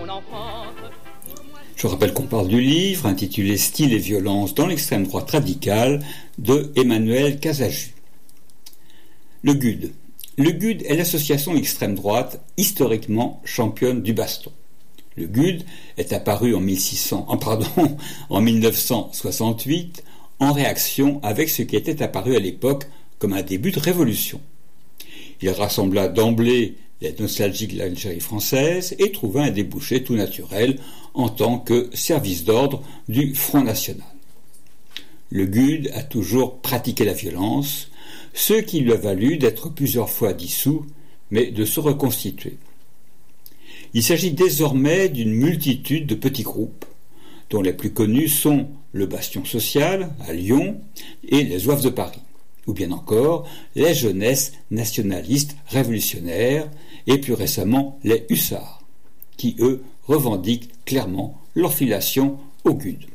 mon enfance. Je rappelle qu'on parle du livre intitulé Style et violence dans l'extrême droite radicale de Emmanuel Casaju. Le GUD. Le GUD est l'association extrême droite historiquement championne du baston. Le GUD est apparu en 1968 en réaction avec ce qui était apparu à l'époque comme un début de révolution. Il rassembla d'emblée les nostalgiques de l'Algérie française et trouva un débouché tout naturel en tant que service d'ordre du Front National. Le GUD a toujours pratiqué la violence, ce qui lui a valu d'être plusieurs fois dissous, mais de se reconstituer. Il s'agit désormais d'une multitude de petits groupes, dont les plus connus sont le Bastion Social, à Lyon, et les Zouaves de Paris, ou bien encore les Jeunesses nationalistes révolutionnaires, et plus récemment les Hussards, qui eux revendiquent clairement leur filiation au GUD.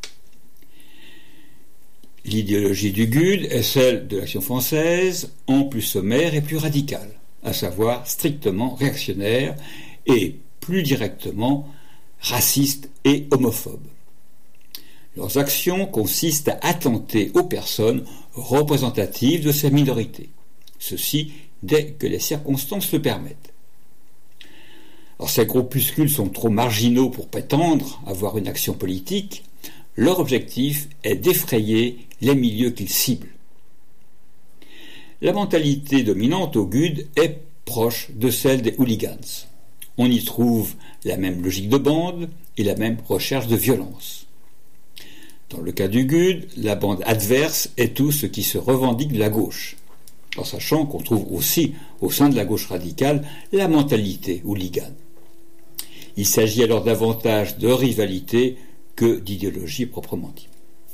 L'idéologie du GUD est celle de l'Action française, en plus sommaire et plus radicale, à savoir strictement réactionnaire et plus directement raciste et homophobe. Leurs actions consistent à attenter aux personnes représentatives de ces minorités, ceci dès que les circonstances le permettent. Alors, ces groupuscules sont trop marginaux pour prétendre avoir une action politique. Leur objectif est d'effrayer les milieux qu'ils ciblent. La mentalité dominante au GUD est proche de celle des hooligans. On y trouve la même logique de bande et la même recherche de violence. Dans le cas du GUD, la bande adverse est tout ce qui se revendique de la gauche, en sachant qu'on trouve aussi au sein de la gauche radicale la mentalité hooligan. Il s'agit alors davantage de rivalité que d'idéologie proprement dit.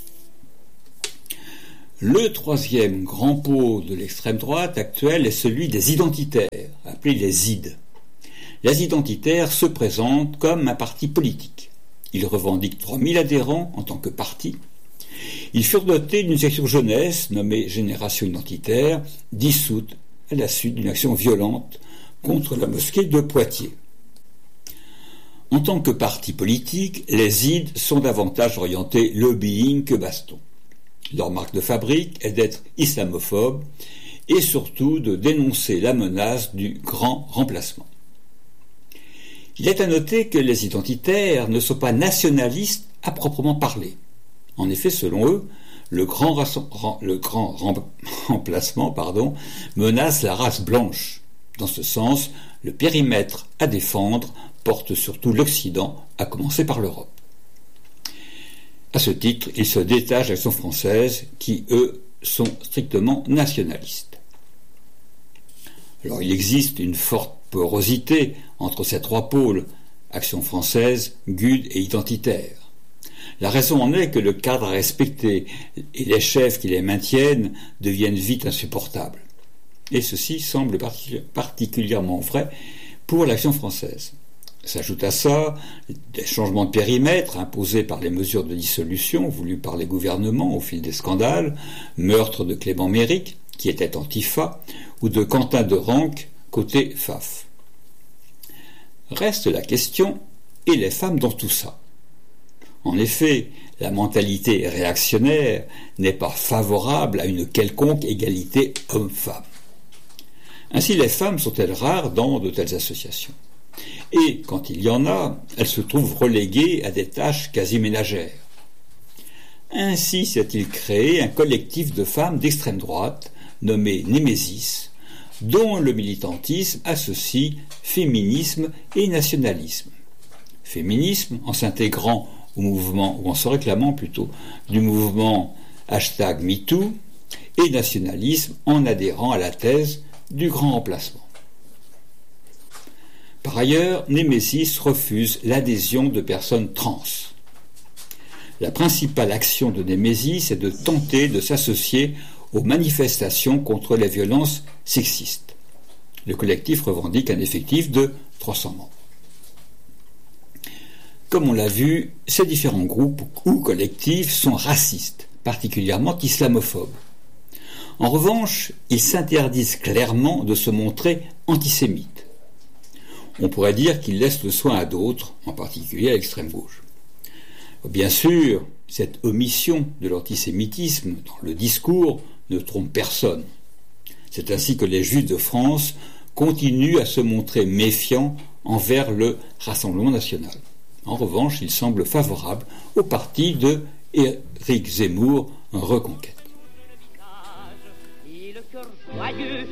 Le troisième grand pôle de l'extrême droite actuelle est celui des identitaires, appelés les ID. Les identitaires se présentent comme un parti politique. Ils revendiquent 3000 adhérents en tant que parti. Ils furent dotés d'une section jeunesse nommée Génération Identitaire, dissoute à la suite d'une action violente contre la mosquée de Poitiers. En tant que parti politique, les ID sont davantage orientés lobbying que baston. Leur marque de fabrique est d'être islamophobe et surtout de dénoncer la menace du grand remplacement. Il est à noter que les identitaires ne sont pas nationalistes à proprement parler. En effet, selon eux, le grand remplacement menace la race blanche. Dans ce sens, le périmètre à défendre porte surtout l'Occident, à commencer par l'Europe. À ce titre, ils se détachent de l'Action française, qui, eux, sont strictement nationalistes. Alors, il existe une forte porosité entre ces trois pôles, Action française, GUD et identitaire. La raison en est que le cadre à respecter et les chefs qui les maintiennent deviennent vite insupportables. Et ceci semble particulièrement vrai pour l'Action française. S'ajoute à ça des changements de périmètre imposés par les mesures de dissolution voulues par les gouvernements au fil des scandales, meurtre de Clément Méric, qui était antifa, ou de Quentin de Ranc, côté FAF. Reste la question, et les femmes dans tout ça? En effet, la mentalité réactionnaire n'est pas favorable à une quelconque égalité homme-femme. Ainsi, les femmes sont-elles rares dans de telles associations? Et quand il y en a, elles se trouvent reléguées à des tâches quasi ménagères. Ainsi s'est-il créé un collectif de femmes d'extrême droite, nommé Némésis, dont le militantisme associe féminisme et nationalisme. Féminisme en s'intégrant au mouvement, ou en se réclamant plutôt, du mouvement #MeToo, et nationalisme en adhérant à la thèse du grand remplacement. Par ailleurs, Némésis refuse l'adhésion de personnes trans. La principale action de Némésis est de tenter de s'associer aux manifestations contre les violences sexistes. Le collectif revendique un effectif de 300 membres. Comme on l'a vu, ces différents groupes ou collectifs sont racistes, particulièrement islamophobes. En revanche, ils s'interdisent clairement de se montrer antisémites. on pourrait dire qu'il laisse le soin à d'autres, en particulier à l'extrême gauche. Bien sûr, cette omission de l'antisémitisme dans le discours ne trompe personne. C'est ainsi que les Juifs de France continuent à se montrer méfiants envers le Rassemblement national. En revanche, ils semblent favorables au parti de Éric Zemmour, Reconquête.